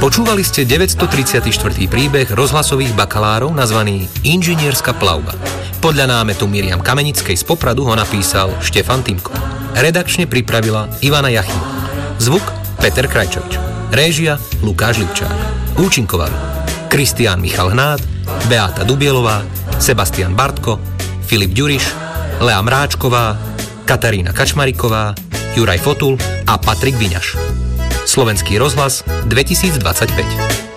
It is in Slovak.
Počúvali ste 934. príbeh rozhlasových bakalárov nazvaný Inžinierska plavba. Podľa námetu Miriam Kamenickej z Popradu ho napísal Štefan Timko. Redakčne pripravila Ivana Jachimová. Zvuk Peter Krajčovič. Réžia Lukáš Lipčák. Účinkovali Kristián Michal Hnát, Beáta Dubielová, Sebastian Bartko, Filip Ďuriš, Lea Mráčková, Katarína Kačmariková, Juraj Fotul a Patrik Viňaš. Slovenský rozhlas 2025.